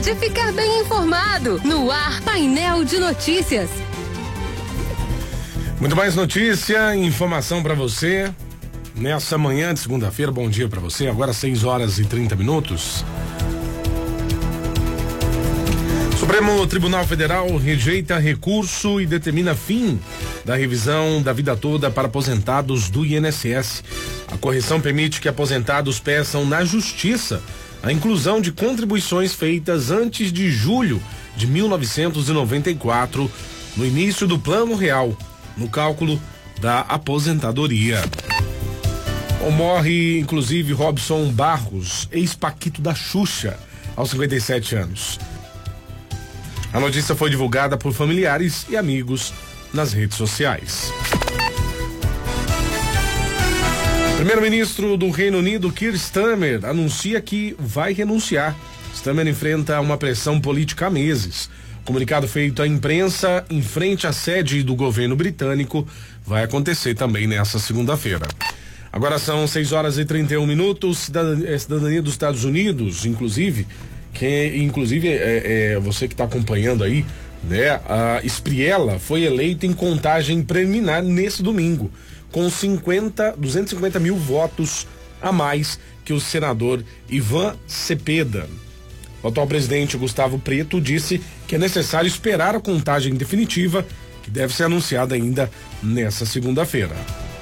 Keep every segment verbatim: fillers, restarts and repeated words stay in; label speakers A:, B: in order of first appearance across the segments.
A: de ficar bem informado. No ar, Painel de Notícias.
B: Muito mais notícia, informação para você nessa manhã de segunda-feira. Bom dia para você. Agora seis horas e trinta minutos. Supremo Tribunal Federal rejeita recurso e determina fim da revisão da vida toda para aposentados do I N S S. A correção permite que aposentados peçam na Justiça a inclusão de contribuições feitas antes de julho de mil novecentos e noventa e quatro no início do Plano Real, no cálculo da aposentadoria. Morre, inclusive, Robson Barros, ex-paquito da Xuxa, aos cinquenta e sete anos. A notícia foi divulgada por familiares e amigos nas redes sociais. Primeiro-ministro do Reino Unido, Keir Starmer, anuncia que vai renunciar. Starmer enfrenta uma pressão política há meses. Comunicado feito à imprensa em frente à sede do governo britânico vai acontecer também nesta segunda-feira. Agora são seis horas e trinta e um minutos. Cidadania, cidadania dos Estados Unidos, inclusive, que inclusive é, é você que está acompanhando aí, né? A Espriella foi eleita em contagem preliminar nesse domingo, com cinquenta, duzentos e cinquenta mil votos a mais que o senador Ivan Cepeda. O atual presidente Gustavo Preto disse que é necessário esperar a contagem definitiva, que deve ser anunciada ainda nessa segunda-feira.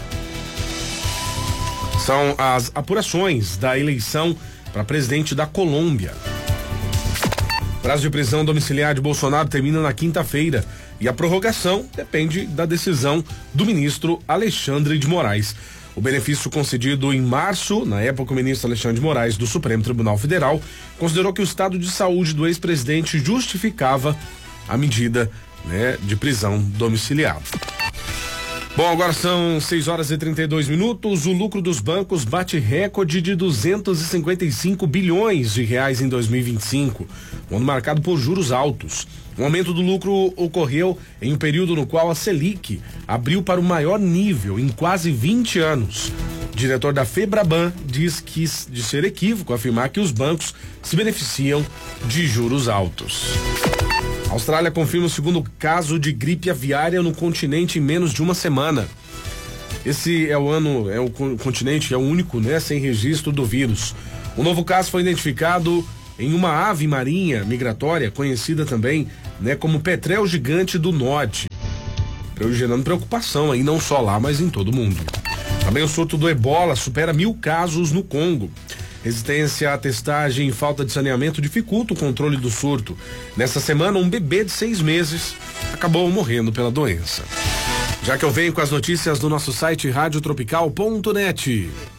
B: São as apurações da eleição para presidente da Colômbia. O prazo de prisão domiciliar de Bolsonaro termina na quinta-feira e a prorrogação depende da decisão do ministro Alexandre de Moraes. O benefício concedido em março, na época o ministro Alexandre de Moraes do Supremo Tribunal Federal considerou que o estado de saúde do ex-presidente justificava a medida, né, de prisão domiciliar. Bom, agora são seis horas e trinta e dois minutos. O lucro dos bancos bate recorde de duzentos e cinquenta e cinco bilhões de reais em dois mil e vinte e cinco, um ano marcado por juros altos. O aumento do lucro ocorreu em um período no qual a Selic abriu para o maior nível em quase vinte anos. O diretor da Febraban diz que de ser equívoco afirmar que os bancos se beneficiam de juros altos. A Austrália confirma o segundo caso de gripe aviária no continente em menos de uma semana. Esse é o ano, é o continente, é o único, né, sem registro do vírus. O novo caso foi identificado em uma ave marinha migratória, conhecida também, né, como petrel gigante do norte, gerando preocupação aí não só lá, mas em todo o mundo. Também o surto do ebola supera mil casos no Congo. Resistência à testagem e falta de saneamento dificulta o controle do surto. Nessa semana, um bebê de seis meses acabou morrendo pela doença. Já que eu venho com as notícias do nosso site rádio tropical ponto net.